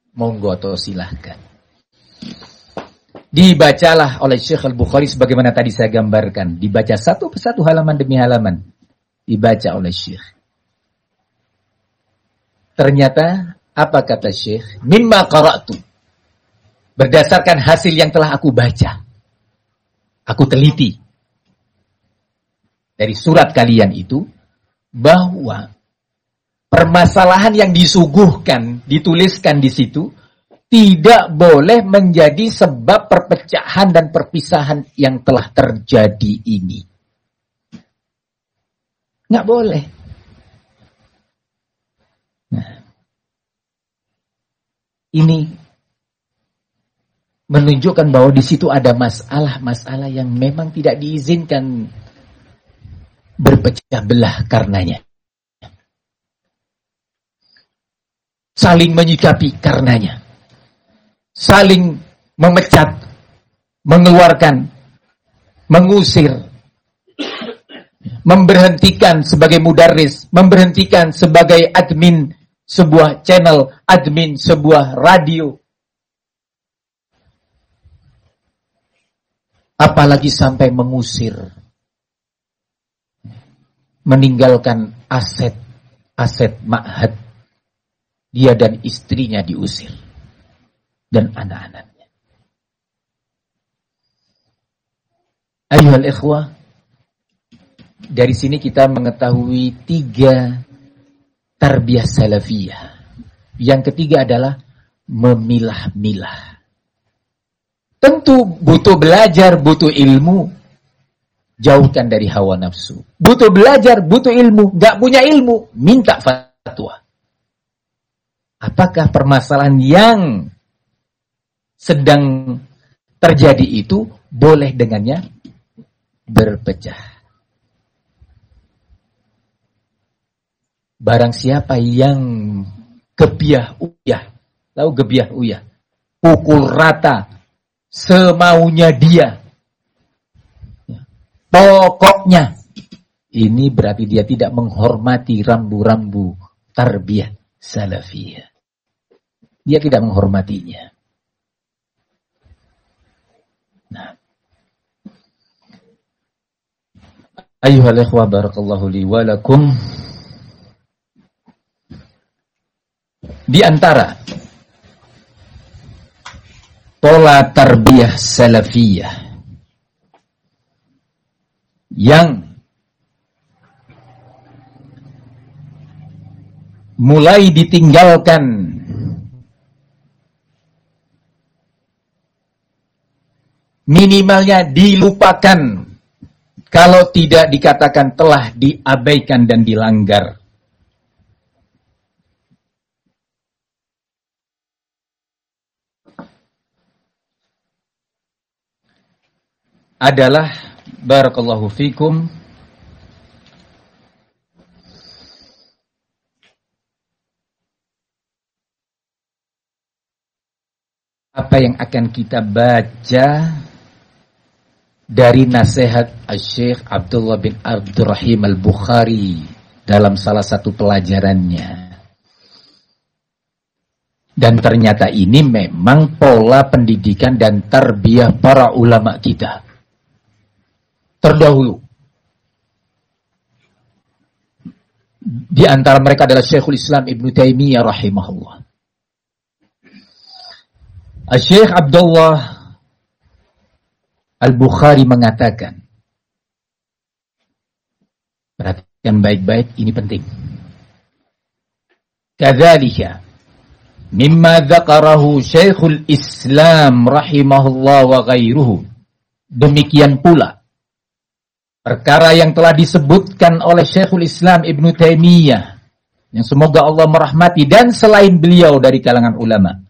Monggo atau silahkan. Dibacalah oleh Syekh Al-Bukhari sebagaimana tadi saya gambarkan. Dibaca satu persatu halaman demi halaman. Dibaca oleh Syekh. Ternyata, apa kata Syekh? Mimma qara'tu. Berdasarkan hasil yang telah aku baca. Aku teliti. Dari surat kalian itu. Bahwa permasalahan yang disuguhkan, dituliskan di situ. Tidak boleh menjadi sebab perpecahan dan perpisahan yang telah terjadi ini. Nggak boleh. Nah, ini menunjukkan bahwa di situ ada masalah-masalah yang memang tidak diizinkan berpecah belah karenanya. Saling menyikapi karenanya. Saling memecat, mengeluarkan, mengusir, memberhentikan sebagai mudarris, memberhentikan sebagai admin sebuah channel, admin sebuah radio. Apalagi sampai mengusir, meninggalkan aset ma'had. Dia dan istrinya diusir. Dan anak-anaknya. Ayuhal ikhwah, dari sini kita mengetahui 3 tarbiyah salafiyah. Yang ketiga adalah memilah-milah. Tentu butuh belajar, butuh ilmu. Jauhkan dari hawa nafsu. Butuh belajar, butuh ilmu. Gak punya ilmu, minta fatwa. Apakah permasalahan yang sedang terjadi itu boleh dengannya berpecah. Barang siapa yang gebiah uyah, tahu gebiah uyah, pukul rata semaunya dia, pokoknya, ini berarti dia tidak menghormati rambu-rambu tarbiyah salafiyah. Dia tidak menghormatinya. Nah. Ayuhal ikhwah barakallahu li wa lakum. Di antara pola tarbiyah salafiyah yang mulai ditinggalkan minimalnya dilupakan kalau tidak dikatakan telah diabaikan dan dilanggar. Adalah barakallahu fikum apa yang akan kita baca dari nasihat Syekh Abdullah bin Abdurrahim Al-Bukhari dalam salah satu pelajarannya. Dan ternyata ini memang pola pendidikan dan tarbiyah para ulama kita terdahulu. Di antara mereka adalah Syekhul Islam Ibnu Taimiyah rahimahullah. Syekh Abdullah Al-Bukhari mengatakan, perhatikan baik-baik, ini penting. Kadzalika mimma dzakarahu Syekhul Islam rahimahullah wa ghairuhu. Demikian pula perkara yang telah disebutkan oleh Syekhul Islam Ibnu Taimiyah, yang semoga Allah merahmati, dan selain beliau dari kalangan ulama.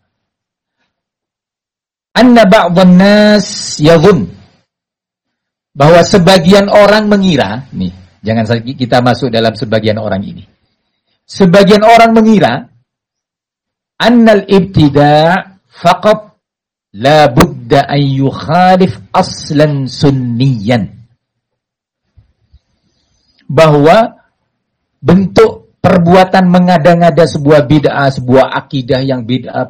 Anna ba'dhan nas yadhun, bahwa sebagian orang mengira, nih, jangan kita masuk dalam sebagian orang ini. Sebagian orang mengira annal ibtida' faqat la budda an yukhalif aslan sunniyan. Bahwa bentuk perbuatan mengada-ngada sebuah bid'ah, sebuah akidah yang bid'ah